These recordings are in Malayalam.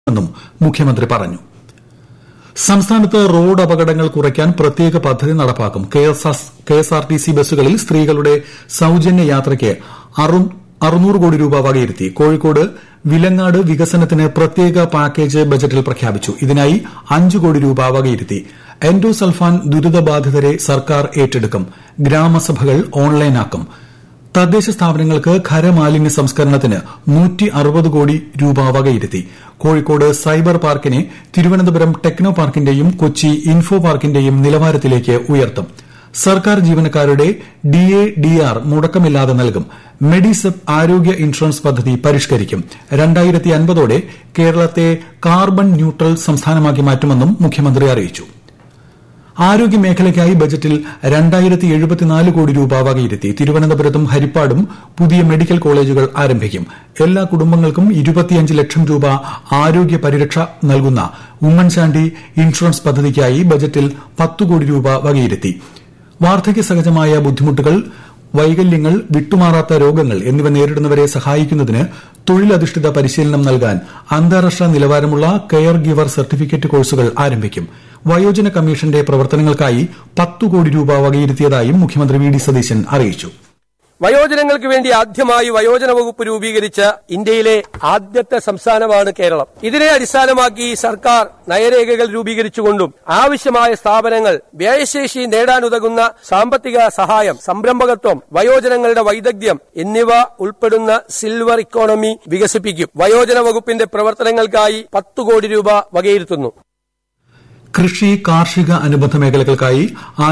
എന്നും മുഖ്യമന്ത്രി പറഞ്ഞു. സംസ്ഥാനത്ത് റോഡ് അപകടങ്ങൾ കുറയ്ക്കാൻ പ്രത്യേക പദ്ധതി നടപ്പാക്കും. കെഎസ്ആർടിസി ബസ്സുകളിൽ സ്ത്രീകളുടെ സൌജന്യ യാത്രയ്ക്ക് 600 കോടി രൂപ വകയിരുത്തി. കോഴിക്കോട് വിലങ്ങാട് വികസനത്തിന് പ്രത്യേക പാക്കേജ് ബജറ്റിൽ പ്രഖ്യാപിച്ചു. ഇതിനായി 5 കോടി രൂപ വകയിരുത്തി. എൻഡോസൾഫാൻ ദുരിതബാധിതരെ സർക്കാർ ഏറ്റെടുക്കും. ഗ്രാമസഭകൾ ഓൺലൈനാക്കും. തദ്ദേശ സ്ഥാപനങ്ങൾക്ക് ഖരമാലിന്യ സംസ്കരണത്തിന് 160 കോടി രൂപ വകയിരുത്തി. Kozhikode cyber പാർക്കിനെ Thiruvananthapuram techno പാർക്കിന്റെയും Kochi info പാർക്കിന്റെയും നിലവാരത്തിലേക്ക് ഉയർത്തും. സർക്കാർ ജീവനക്കാരുടെ DA/DR മുടക്കമില്ലാതെ നൽകും. മെഡിസെപ് ആരോഗ്യ ഇൻഷുറൻസ് പദ്ധതി പരിഷ്കരിക്കും. 2050ഓടെ കേരളത്തെ കാർബൺ ന്യൂട്രൽ സംസ്ഥാനമാക്കി മാറ്റുമെന്നും മുഖ്യമന്ത്രി അറിയിച്ചു. ആരോഗ്യമേഖലയ്ക്കായി ബജറ്റിൽ 2074 കോടി രൂപ വകയിരുത്തി. തിരുവനന്തപുരത്തും ഹരിപ്പാടും പുതിയ മെഡിക്കൽ കോളേജുകൾ ആരംഭിക്കും. എല്ലാ കുടുംബങ്ങൾക്കും 25 ലക്ഷം രൂപ ആരോഗ്യ പരിരക്ഷ നൽകുന്ന ഉമ്മൻചാണ്ടി ഇൻഷുറൻസ് പദ്ധതിക്കായി ബജറ്റിൽ 10 കോടി രൂപ വകയിരുത്തി. വാർദ്ധക്യ സഹജമായ ബുദ്ധിമുട്ടുകൾ, വൈകല്യങ്ങൾ, വിട്ടുമാറാത്ത രോഗങ്ങൾ എന്നിവ നേരിടുന്നവരെ സഹായിക്കുന്നതിന് തൊഴിലധിഷ്ഠിത പരിശീലനം നൽകാൻ അന്താരാഷ്ട്ര നിലവാരമുള്ള കെയർ ഗിവർ സർട്ടിഫിക്കറ്റ് കോഴ്സുകൾ ആരംഭിക്കും. വയോജന കമ്മീഷന്റെ പ്രവർത്തനങ്ങൾക്കായി 10 കോടി രൂപ വകയിരുത്തിയതായും മുഖ്യമന്ത്രി വി.ഡി. സതീശൻ അറിയിച്ചു. വയോജനങ്ങൾക്ക് വേണ്ടി ആദ്യമായി വയോജന വകുപ്പ് രൂപീകരിച്ച ഇന്ത്യയിലെ ആദ്യത്തെ സംസ്ഥാനമാണ് കേരളം. ഇതിനെ അടിസ്ഥാനമാക്കി സർക്കാർ നയരേഖകൾ രൂപീകരിച്ചുകൊണ്ടും ആവശ്യമായ സ്ഥാപനങ്ങൾ, വ്യയശേഷി നേടാനുതകുന്ന സാമ്പത്തിക സഹായം, സംരംഭകത്വം, വയോജനങ്ങളുടെ വൈദഗ്ധ്യം എന്നിവ ഉൾപ്പെടുന്ന സിൽവർ ഇക്കോണമി വികസിപ്പിക്കും. വയോജന വകുപ്പിന്റെ പ്രവർത്തനങ്ങൾക്കായി 10 കോടി രൂപ വകയിരുത്തുന്നു. കൃഷി, കാർഷിക അനുബന്ധ മേഖലകൾക്കായി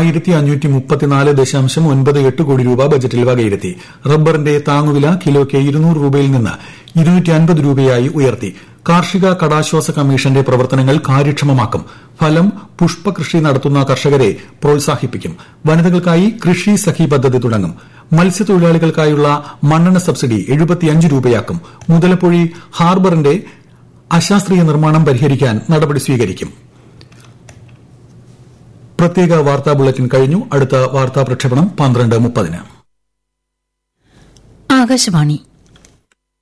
1534.98 കോടി രൂപ ബജറ്റിൽ വകയിരുത്തി. റബ്ബറിന്റെ താങ്ങുവില കിലോയ്ക്ക് 200 രൂപയിൽ നിന്ന് 250 രൂപയായി ഉയർത്തി. കാർഷിക കടാശ്വാസ കമ്മീഷന്റെ പ്രവർത്തനങ്ങൾ കാര്യക്ഷമമാക്കും. ഫലം, പുഷ്പകൃഷി നടത്തുന്ന കർഷകരെ പ്രോത്സാഹിപ്പിക്കും. വനിതകൾക്കായി കൃഷി സഖി പദ്ധതി തുടങ്ങും. മത്സ്യത്തൊഴിലാളികൾക്കായുള്ള മണ്ണെണ്ണ സബ്സിഡി 75 രൂപയാക്കും. മുതലപ്പൊഴി ഹാർബറിന്റെ അശാസ്ത്രീയ നിർമ്മാണം പരിഹരിക്കാൻ നടപടി സ്വീകരിക്കും. പ്രത്യേക വാർത്താ ബുള്ളറ്റിൻ കഴിഞ്ഞു. അടുത്ത വാർത്താ പ്രക്ഷേപണം 12:30. ആകാശവാണി